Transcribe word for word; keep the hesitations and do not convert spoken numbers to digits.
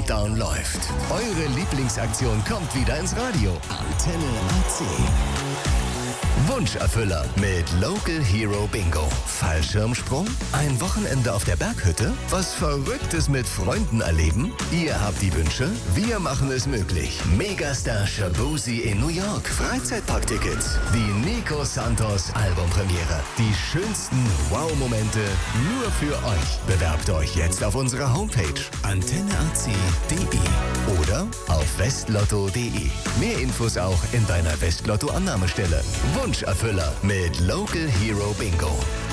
Countdown läuft. Eure Lieblingsaktion kommt wieder ins Radio. Antenne A C. Wunscherfüller mit Local Hero Bingo. Fallschirmsprung? Ein Wochenende auf der Berghütte? Was Verrücktes mit Freunden erleben? Ihr habt die Wünsche? Wir machen es möglich. Megastar Shaboozey in New York. Freizeitparktickets. Die Nico Santos Albumpremiere. Die schönsten Wow-Momente nur für euch. Bewerbt euch jetzt auf unserer Homepage antenne a c punkt d e oder auf westlotto punkt d e. Mehr Infos auch in deiner Westlotto-Annahmestelle. Wunscherfüller mit Local Hero Bingo.